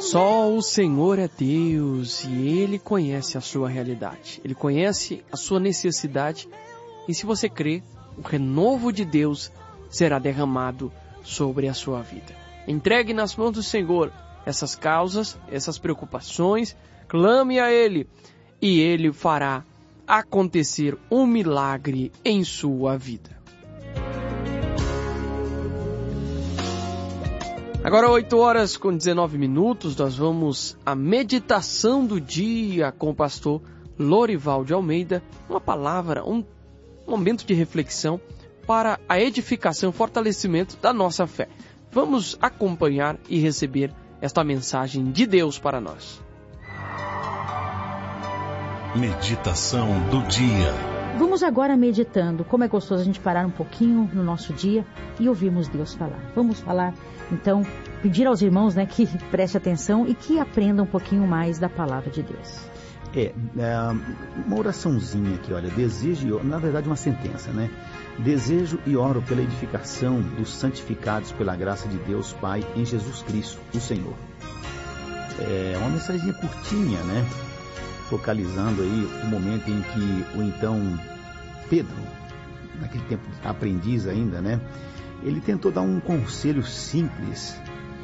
Só o Senhor é Deus e Ele conhece a sua realidade. Ele conhece a sua necessidade e se você crê, o renovo de Deus será derramado sobre a sua vida. Entregue nas mãos do Senhor essas causas, essas preocupações, clame a Ele e Ele fará acontecer um milagre em sua vida. Agora 8h19, nós vamos à meditação do dia com o pastor Lorival de Almeida, uma palavra, um momento de reflexão para a edificação e fortalecimento da nossa fé. Vamos acompanhar e receber esta mensagem de Deus para nós. Meditação do dia. Vamos agora meditando. Como é gostoso a gente parar um pouquinho no nosso dia e ouvirmos Deus falar. Vamos falar, então, pedir aos irmãos, que prestem atenção e que aprendam um pouquinho mais da palavra de Deus. Uma oraçãozinha aqui, olha, desejo, na verdade uma sentença, Desejo e oro pela edificação dos santificados pela graça de Deus Pai em Jesus Cristo, o Senhor. É uma mensagem curtinha, focalizando aí o momento em que o então Pedro, naquele tempo aprendiz ainda, ele tentou dar um conselho simples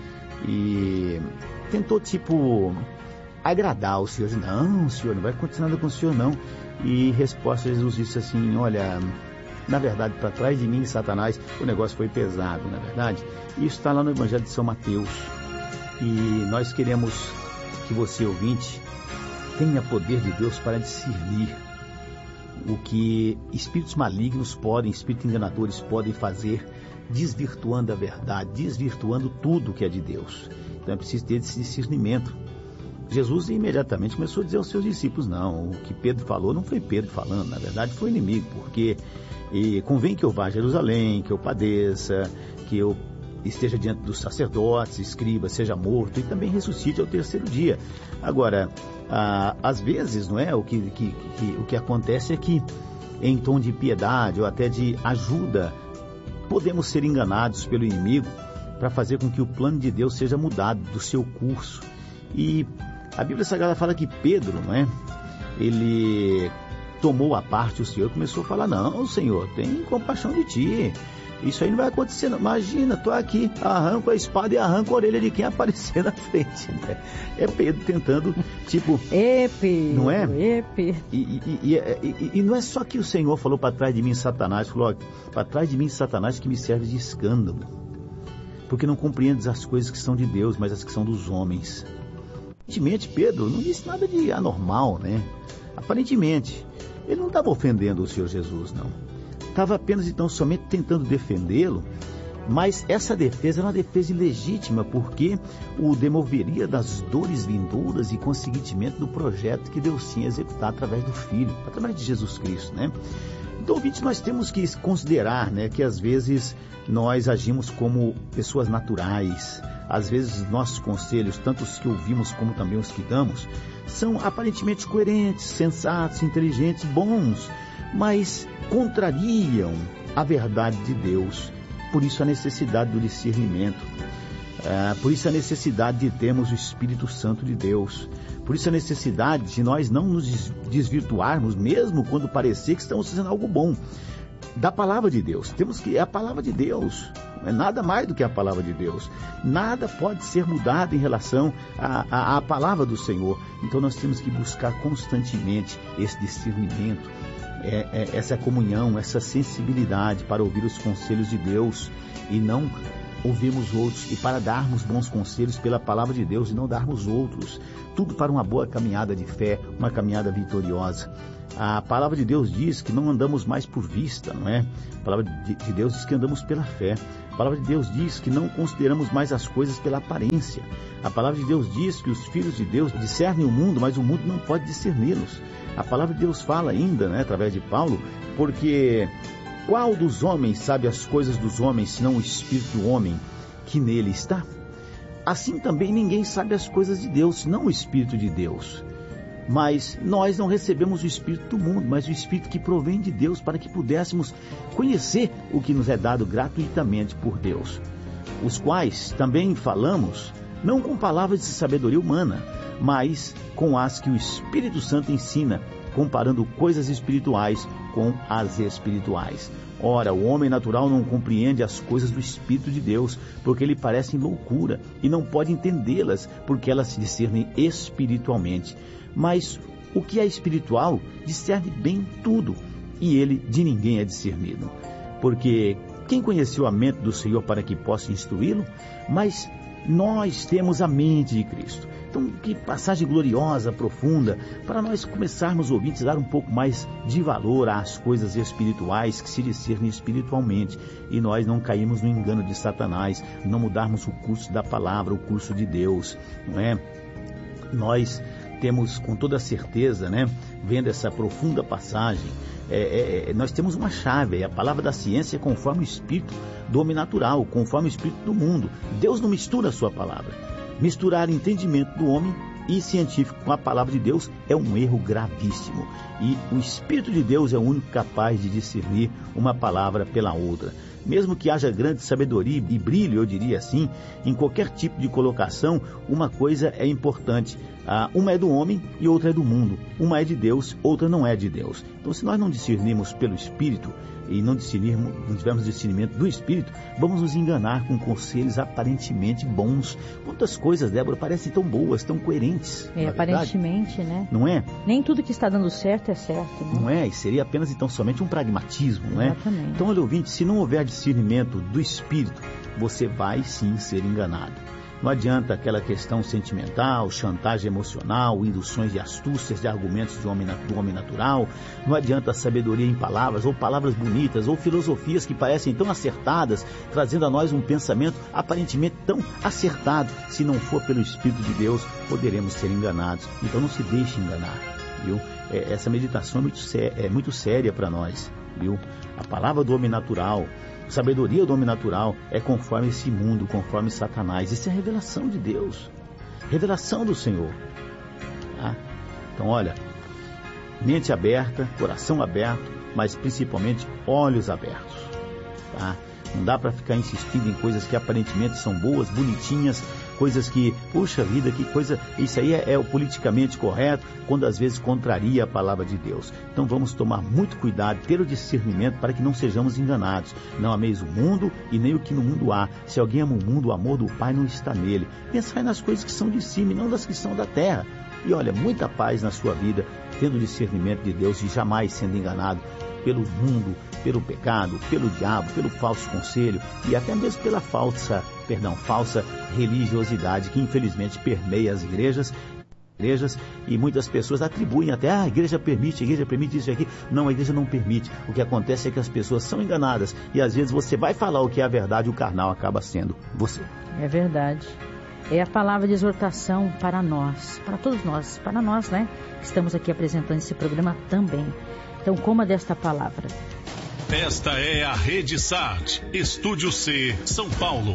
e tentou agradar o Senhor. Não, Senhor, não vai acontecer nada com o Senhor não. E resposta, Jesus disse assim, olha, na verdade, para trás de mim, Satanás, o negócio foi pesado, na verdade. Isso está lá no Evangelho de São Mateus. E nós queremos que você, ouvinte, tenha poder de Deus para discernir o que espíritos malignos espíritos enganadores podem fazer, desvirtuando a verdade, desvirtuando tudo que é de Deus. Então é preciso ter esse discernimento. Jesus imediatamente começou a dizer aos seus discípulos, não, o que Pedro falou não foi Pedro falando, na verdade foi o inimigo, porque convém que eu vá a Jerusalém, que eu padeça, que eu esteja diante dos sacerdotes, escriba, seja morto e também ressuscite ao terceiro dia. Agora, às vezes, o que acontece é que em tom de piedade ou até de ajuda, podemos ser enganados pelo inimigo para fazer com que o plano de Deus seja mudado do seu curso. E a Bíblia Sagrada fala que Pedro, ele tomou a parte o Senhor e começou a falar, não, Senhor, tem compaixão de ti, isso aí não vai acontecer não. Imagina, estou aqui, arranco a espada e arranco a orelha de quem aparecer na frente, É Pedro tentando, Pedro, não é? Pedro. E não é só que o Senhor falou para trás de mim, Satanás, falou, para trás de mim, Satanás, que me serve de escândalo, porque não compreendes as coisas que são de Deus, mas as que são dos homens. Aparentemente, Pedro não disse nada de anormal, Aparentemente, ele não estava ofendendo o Senhor Jesus, não. Estava apenas, então, somente tentando defendê-lo, mas essa defesa era uma defesa ilegítima, porque o demoveria das dores vindouras e, consequentemente, do projeto que Deus tinha executado através do Filho, através de Jesus Cristo, Então, ouvinte, nós temos que considerar, que às vezes nós agimos como pessoas naturais. Às vezes nossos conselhos, tanto os que ouvimos como também os que damos, são aparentemente coerentes, sensatos, inteligentes, bons, mas contrariam a verdade de Deus. Por isso a necessidade do discernimento. Por isso a necessidade de termos o Espírito Santo de Deus. Por isso a necessidade de nós não nos desvirtuarmos, mesmo quando parecer que estamos fazendo algo bom, da palavra de Deus. Temos que, é a palavra de Deus, não é nada mais do que a palavra de Deus. Nada pode ser mudado em relação à palavra do Senhor. Então nós temos que buscar constantemente esse discernimento, essa comunhão, essa sensibilidade para ouvir os conselhos de Deus e não ouvirmos outros, e para darmos bons conselhos pela palavra de Deus e não darmos outros. Tudo para uma boa caminhada de fé, uma caminhada vitoriosa. A palavra de Deus diz que não andamos mais por vista, não é? A palavra de Deus diz que andamos pela fé. A palavra de Deus diz que não consideramos mais as coisas pela aparência. A palavra de Deus diz que os filhos de Deus discernem o mundo, mas o mundo não pode discerni-los. A palavra de Deus fala ainda, através de Paulo, porque qual dos homens sabe as coisas dos homens, senão o Espírito do homem que nele está? Assim também ninguém sabe as coisas de Deus, senão o Espírito de Deus. Mas nós não recebemos o Espírito do mundo, mas o Espírito que provém de Deus, para que pudéssemos conhecer o que nos é dado gratuitamente por Deus. Os quais também falamos não com palavras de sabedoria humana, mas com as que o Espírito Santo ensina, comparando coisas espirituais com as espirituais. Ora, o homem natural não compreende as coisas do Espírito de Deus, porque lhe parecem loucura, e não pode entendê-las, porque elas se discernem espiritualmente. Mas o que é espiritual discerne bem tudo, e ele de ninguém é discernido. Porque quem conheceu a mente do Senhor para que possa instruí-lo? Mas nós temos a mente de Cristo. Então, que passagem gloriosa, profunda, para nós começarmos, ouvintes, a dar um pouco mais de valor às coisas espirituais que se discernem espiritualmente, e nós não caímos no engano de Satanás, não mudarmos o curso da palavra, o curso de Deus, não é? Nós temos com toda certeza, né, vendo essa profunda passagem, nós temos uma chave, a palavra da ciência conforme o espírito do homem natural, conforme o espírito do mundo. Deus não mistura a sua palavra. Misturar entendimento do homem e científico com a palavra de Deus é um erro gravíssimo. E o Espírito de Deus é o único capaz de discernir uma palavra pela outra. Mesmo que haja grande sabedoria e brilho, eu diria assim, em qualquer tipo de colocação, uma coisa é importante. Uma é do homem e outra é do mundo. Uma é de Deus, outra não é de Deus. Então, se nós não discernirmos pelo Espírito e não tivermos discernimento do Espírito, vamos nos enganar com conselhos aparentemente bons. Quantas coisas, Débora, parecem tão boas, tão coerentes. Aparentemente, né? Não é? Nem tudo que está dando certo é certo, né? Não é? E seria apenas, então, somente um pragmatismo, não é? Exatamente. Então, olha, ouvinte, se não houver discernimento do Espírito, você vai sim ser enganado. Não adianta aquela questão sentimental, chantagem emocional, induções de astúcias, de argumentos do homem natural. Não adianta sabedoria em palavras, ou palavras bonitas, ou filosofias que parecem tão acertadas, trazendo a nós um pensamento aparentemente tão acertado. Se não for pelo Espírito de Deus, poderemos ser enganados. Então não se deixe enganar, viu? Essa meditação é muito séria para nós, viu? A palavra do homem natural, a sabedoria do homem natural é conforme esse mundo, conforme Satanás. Isso é revelação de Deus, revelação do Senhor. Então, olha, mente aberta, coração aberto, mas principalmente olhos abertos. Tá? Não dá para ficar insistindo em coisas que aparentemente são boas, bonitinhas, coisas que, puxa vida, que coisa, isso aí é o politicamente correto, quando às vezes contraria a palavra de Deus. Então vamos tomar muito cuidado, ter o discernimento para que não sejamos enganados. Não ameis o mundo e nem o que no mundo há. Se alguém ama o mundo, o amor do Pai não está nele. Pensai nas coisas que são de cima e não das que são da terra. E olha, muita paz na sua vida, tendo o discernimento de Deus e jamais sendo enganado pelo mundo, pelo pecado, pelo diabo, pelo falso conselho e até mesmo pela falsa religiosidade que infelizmente permeia as igrejas e muitas pessoas atribuem até, a igreja permite isso e aqui. Não, a igreja não permite. O que acontece é que as pessoas são enganadas e às vezes você vai falar o que é a verdade e o carnal acaba sendo você. É verdade. É a palavra de exortação para nós, para todos nós, para nós, né, que estamos aqui apresentando esse programa também. Então, coma desta palavra. Esta é a Rede SAT, Estúdio C, São Paulo.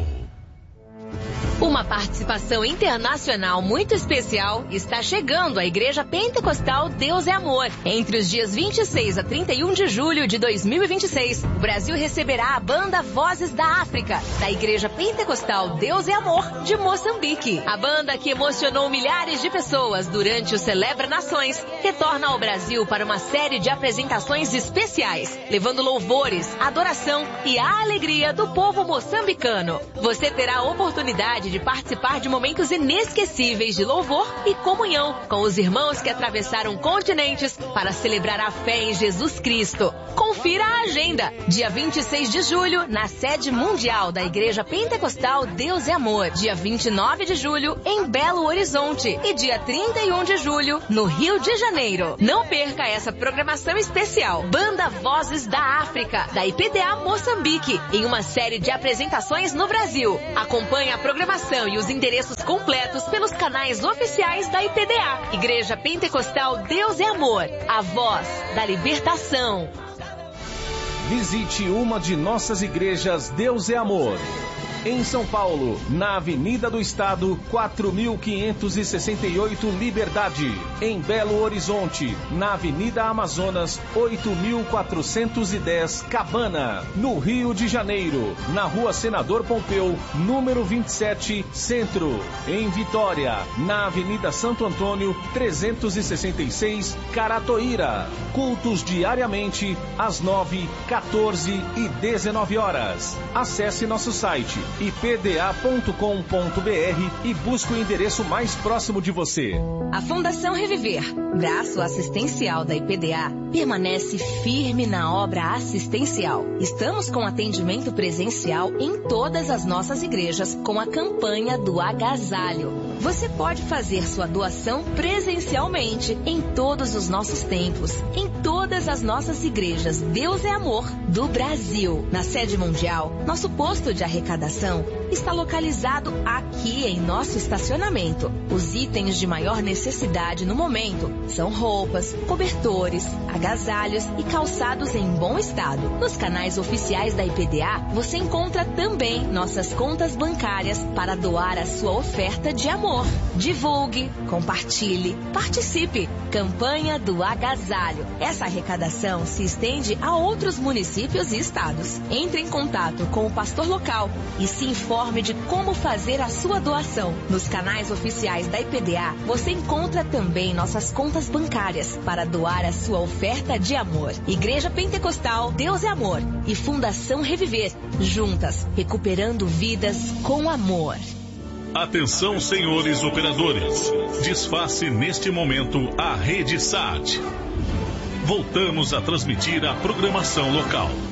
Uma participação internacional muito especial está chegando à Igreja Pentecostal Deus é Amor. Entre os dias 26 a 31 de julho de 2026, o Brasil receberá a banda Vozes da África, da Igreja Pentecostal Deus é Amor de Moçambique. A banda que emocionou milhares de pessoas durante o Celebra Nações retorna ao Brasil para uma série de apresentações especiais, levando louvores, adoração e a alegria do povo moçambicano. Você terá a oportunidade de participar de momentos inesquecíveis de louvor e comunhão com os irmãos que atravessaram continentes para celebrar a fé em Jesus Cristo. Confira a agenda. Dia 26 de julho, na sede mundial da Igreja Pentecostal Deus é Amor. Dia 29 de julho, em Belo Horizonte. E dia 31 de julho, no Rio de Janeiro. Não perca essa programação especial. Banda Vozes da África, da IPDA Moçambique, em uma série de apresentações no Brasil. Acompanhe a programação e os endereços completos pelos canais oficiais da IPDA. Igreja Pentecostal Deus é Amor, a voz da libertação. Visite uma de nossas igrejas Deus é Amor. Em São Paulo, na Avenida do Estado, 4568 Liberdade. Em Belo Horizonte, na Avenida Amazonas, 8410 Cabana. No Rio de Janeiro, na Rua Senador Pompeu, número 27, Centro. Em Vitória, na Avenida Santo Antônio, 366 Caratoíra. Cultos diariamente às 9, 14 e 19 horas. Acesse nosso site ipda.com.br e busque o endereço mais próximo de você. A Fundação Reviver, braço assistencial da IPDA, permanece firme na obra assistencial. Estamos com atendimento presencial em todas as nossas igrejas com a campanha do agasalho. Você pode fazer sua doação presencialmente em todos os nossos templos, em todas as nossas igrejas Deus é Amor do Brasil. Na sede mundial, nosso posto de arrecadação está localizado aqui em nosso estacionamento. Os itens de maior necessidade no momento são roupas, cobertores, agasalhos e calçados em bom estado. Nos canais oficiais da IPDA, você encontra também nossas contas bancárias para doar a sua oferta de amor. Divulgue, compartilhe, participe. Campanha do Agasalho. Essa arrecadação se estende a outros municípios e estados. Entre em contato com o pastor local e se informe de como fazer a sua doação. Nos canais oficiais da IPDA, você encontra também nossas contas bancárias para doar a sua oferta de amor. Igreja Pentecostal Deus é Amor e Fundação Reviver, juntas, recuperando vidas com amor. Atenção, senhores operadores. Desface neste momento a Rede SAT. Voltamos a transmitir a programação local.